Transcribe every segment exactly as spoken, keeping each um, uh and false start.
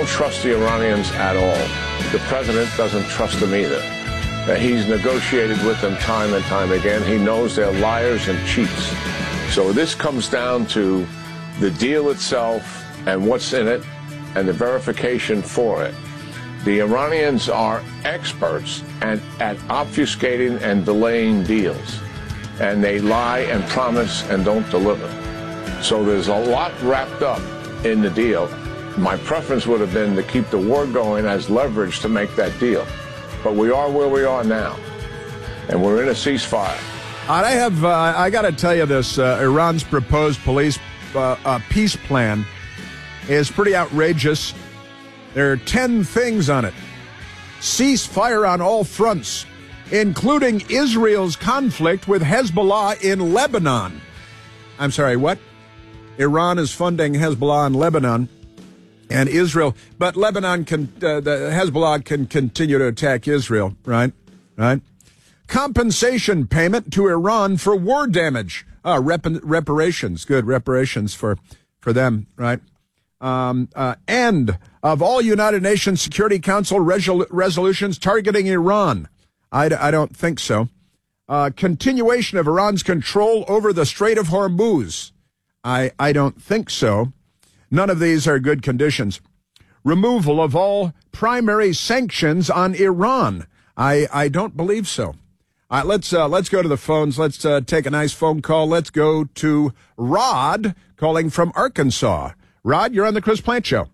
don't trust the Iranians at all. The president doesn't trust them either. Uh, he's negotiated with them time and time again. He knows they're liars and cheats. So this comes down to the deal itself and what's in it and the verification for it. The Iranians are experts at, at obfuscating and delaying deals. And they lie and promise and don't deliver. So there's a lot wrapped up in the deal. My preference would have been to keep the war going as leverage to make that deal. But we are where we are now. And we're in a ceasefire. I have, uh, I got to tell you this, uh, Iran's proposed police uh, uh, peace plan is pretty outrageous. There are ten things on it. Cease fire on all fronts, including Israel's conflict with Hezbollah in Lebanon. I'm sorry, what? Iran is funding Hezbollah in Lebanon and Israel, but Lebanon can, uh, the Hezbollah can continue to attack Israel, right? Right? Compensation payment to Iran for war damage. Uh, rep- reparations, good reparations for, for them, right? Um, uh, end of all United Nations Security Council resol- resolutions targeting Iran. I, d- I don't think so. Uh, continuation of Iran's control over the Strait of Hormuz. I, I don't think so. None of these are good conditions. Removal of all primary sanctions on Iran. I, I don't believe so. All right, let's uh, let's go to the phones. Let's uh, take a nice phone call. Let's go to Rod calling from Arkansas. Rod, you're on the Chris Plant Show.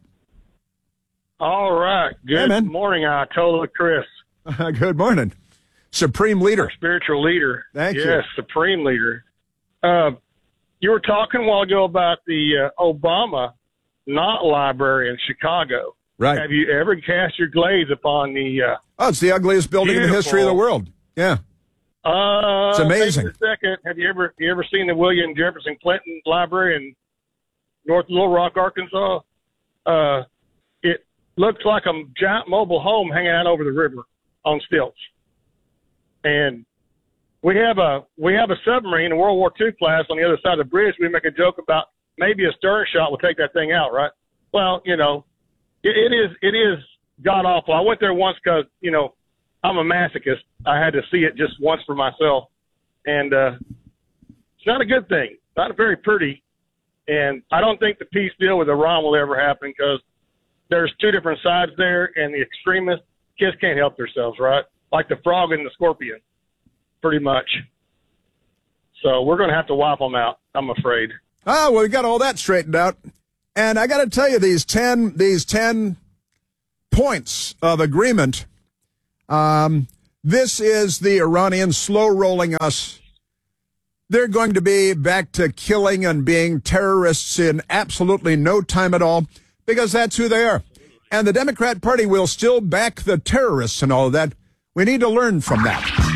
All right. Good hey, morning, Ayatollah Chris. Uh, good morning. Supreme leader. Our spiritual leader. Thank yes, you. Yes, supreme leader. Uh, you were talking a while ago about the uh, Obama Knott Library in Chicago. Right. Have you ever cast your glaze upon the... Uh, oh, it's the ugliest building in the history of the world. Yeah. Uh, it's amazing. Wait a second. Have you ever you ever seen the William Jefferson Clinton Library in North Little Rock, Arkansas? Uh, it looks like a giant mobile home hanging out over the river on stilts. And we have a we have a submarine, a World War Two class on the other side of the bridge. We make a joke about maybe a stern shot will take that thing out, right? Well, you know, it, it is it is god awful. I went there once because you know I'm a masochist. I had to see it just once for myself, and uh, it's not a good thing. Not very pretty, and I don't think the peace deal with Iran will ever happen because there's two different sides there, and the extremists just can't help themselves, right? Like the frog and the scorpion, pretty much. So we're going to have to wipe them out, I'm afraid. Oh, well, we got all that straightened out. And I got to tell you, these ten, these ten points of agreement, um, this is the Iranians slow-rolling us. They're going to be back to killing and being terrorists in absolutely no time at all, because that's who they are. And the Democrat Party will still back the terrorists and all of that. We need to learn from that.